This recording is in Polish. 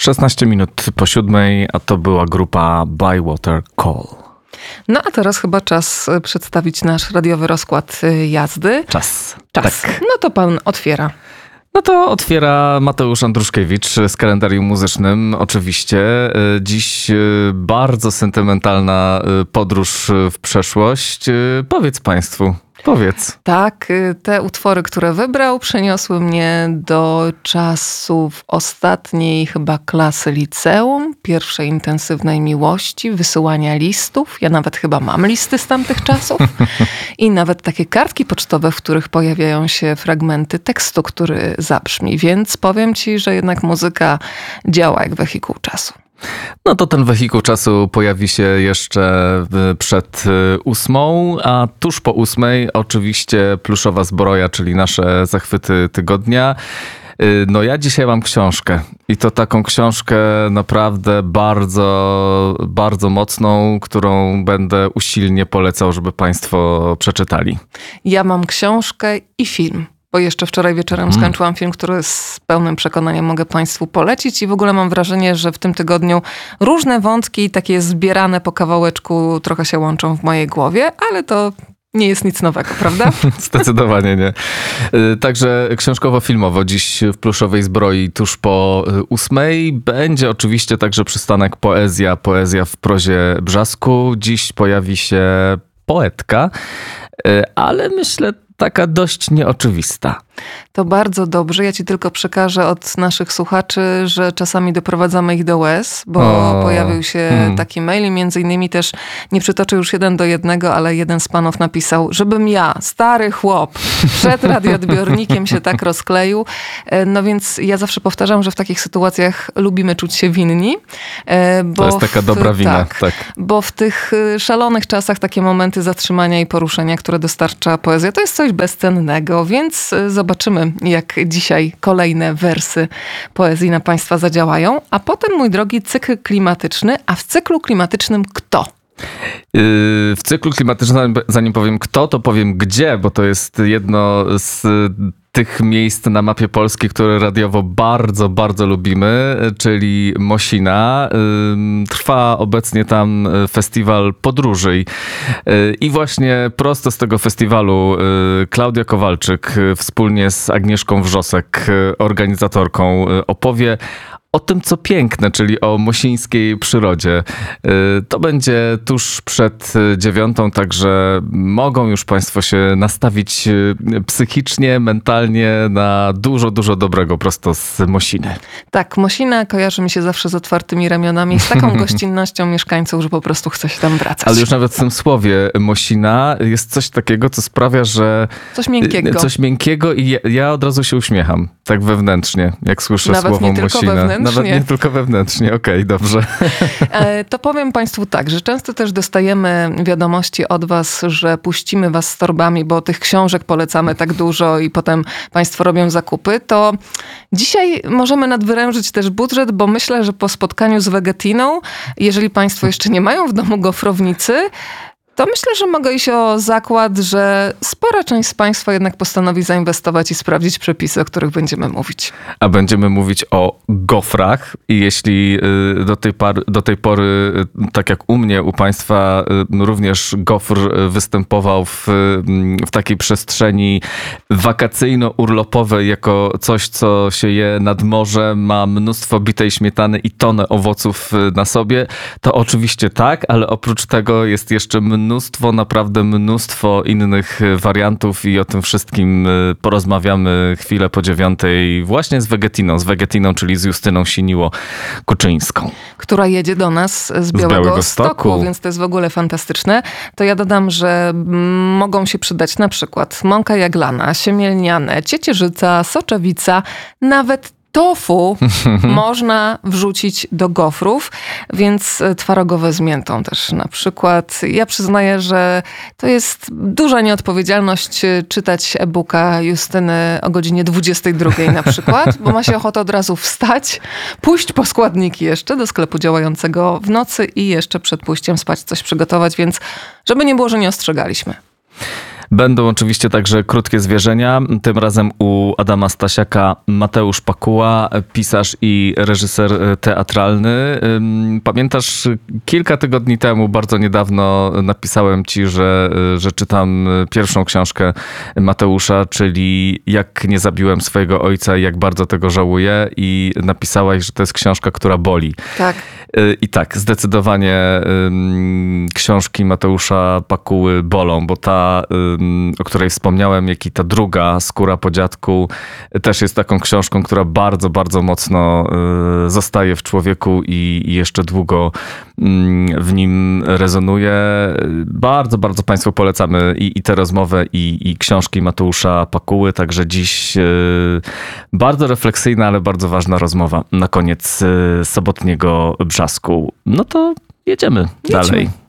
16 minut po 7, a to była grupa Bywater Call. No a teraz chyba czas przedstawić nasz radiowy rozkład jazdy. Czas. Tak. No to pan otwiera. No to otwiera Mateusz Andruszkiewicz z kalendarium muzycznym. Oczywiście dziś bardzo sentymentalna podróż w przeszłość. Powiedz państwu. Tak, te utwory, które wybrał, przeniosły mnie do czasów ostatniej chyba klasy liceum, pierwszej intensywnej miłości, wysyłania listów. Ja nawet chyba mam listy z tamtych czasów i nawet takie kartki pocztowe, w których pojawiają się fragmenty tekstu, który zabrzmi. Więc powiem ci, że jednak muzyka działa jak wehikuł czasu. No to ten wehikuł czasu pojawi się jeszcze przed 8, a tuż po 8 oczywiście pluszowa zbroja, czyli nasze zachwyty tygodnia. No ja dzisiaj mam książkę i to taką książkę naprawdę bardzo, bardzo mocną, którą będę usilnie polecał, żeby państwo przeczytali. Ja mam książkę i film. Bo jeszcze wczoraj wieczorem skończyłam film, który z pełnym przekonaniem mogę państwu polecić i w ogóle mam wrażenie, że w tym tygodniu różne wątki takie zbierane po kawałeczku trochę się łączą w mojej głowie, ale to nie jest nic nowego, prawda? Zdecydowanie nie. Także książkowo-filmowo dziś w pluszowej zbroi tuż po 8. Będzie oczywiście także przystanek poezja w prozie Brzasku. Dziś pojawi się poetka, ale myślę taka dość nieoczywista. To bardzo dobrze. Ja ci tylko przekażę od naszych słuchaczy, że czasami doprowadzamy ich do łez, bo pojawił się taki mail i między innymi też, nie przytoczę już 1 do 1, ale jeden z panów napisał, żebym ja, stary chłop, przed radioodbiornikiem się tak rozkleił. No więc ja zawsze powtarzam, że w takich sytuacjach lubimy czuć się winni. Bo to jest taka dobra wina. Tak. Bo w tych szalonych czasach takie momenty zatrzymania i poruszenia, które dostarcza poezja, to jest coś bezcennego, więc zobaczymy, jak dzisiaj kolejne wersy poezji na państwa zadziałają. A potem, mój drogi, cykl klimatyczny. A w cyklu klimatycznym kto? W cyklu klimatycznym, zanim powiem kto, to powiem gdzie, bo to jest jedno z tych miejsc na mapie Polski, które radiowo bardzo, bardzo lubimy, czyli Mosina. Trwa obecnie tam festiwal podróży i właśnie prosto z tego festiwalu Klaudia Kowalczyk wspólnie z Agnieszką Wrzosek, organizatorką, opowie o tym, co piękne, czyli o mosińskiej przyrodzie. To będzie tuż przed 9, także mogą już państwo się nastawić psychicznie, mentalnie na dużo, dużo dobrego prosto z Mosiny. Tak, Mosina kojarzy mi się zawsze z otwartymi ramionami, z taką gościnnością mieszkańców, że po prostu chce się tam wracać. Ale już nawet w tym słowie Mosina jest coś takiego, co sprawia, że... Coś miękkiego i ja od razu się uśmiecham, tak wewnętrznie, jak słyszę nawet słowo Mosina. Nawet nie tylko wewnętrznie, okej, dobrze. To powiem państwu tak, że często też dostajemy wiadomości od was, że puścimy was z torbami, bo tych książek polecamy tak dużo i potem państwo robią zakupy, to dzisiaj możemy nadwyrężyć też budżet, bo myślę, że po spotkaniu z Wegetiną, jeżeli państwo jeszcze nie mają w domu gofrownicy, to myślę, że mogę iść o zakład, że spora część z państwa jednak postanowi zainwestować i sprawdzić przepisy, o których będziemy mówić. A będziemy mówić o gofrach i jeśli do tej pory, tak jak u mnie, u państwa również gofr występował w takiej przestrzeni wakacyjno-urlopowej jako coś, co się je nad morzem, ma mnóstwo bitej śmietany i tonę owoców na sobie, to oczywiście tak, ale oprócz tego jest jeszcze naprawdę mnóstwo innych wariantów i o tym wszystkim porozmawiamy chwilę po 9 właśnie z Wegetiną, czyli z Justyną Siniło-Kuczyńską. Która jedzie do nas z Białegostoku, więc to jest w ogóle fantastyczne. To ja dodam, że mogą się przydać na przykład mąka jaglana, siemielniane, ciecierzyca, soczewica, nawet tofu można wrzucić do gofrów, więc twarogowe z miętą też na przykład. Ja przyznaję, że to jest duża nieodpowiedzialność czytać e-booka Justyny o godzinie 22 na przykład, bo ma się ochotę od razu wstać, pójść po składniki jeszcze do sklepu działającego w nocy i jeszcze przed pójściem spać coś przygotować, więc żeby nie było, że nie ostrzegaliśmy. Będą oczywiście także krótkie zwierzenia. Tym razem u Adama Stasiaka Mateusz Pakuła, pisarz i reżyser teatralny. Pamiętasz, kilka tygodni temu, bardzo niedawno napisałem ci, że czytam pierwszą książkę Mateusza, czyli Jak nie zabiłem swojego ojca i jak bardzo tego żałuję, i napisałaś, że to jest książka, która boli. Tak. I tak, zdecydowanie książki Mateusza Pakuły bolą, bo ta, o której wspomniałem, jak i ta druga, Skóra po dziadku, też jest taką książką, która bardzo, bardzo mocno zostaje w człowieku i jeszcze długo w nim rezonuje. Bardzo, bardzo Państwu polecamy i tę rozmowę, i książki Mateusza Pakuły. Także dziś bardzo refleksyjna, ale bardzo ważna rozmowa na koniec sobotniego Brzasku. No to jedziemy dalej.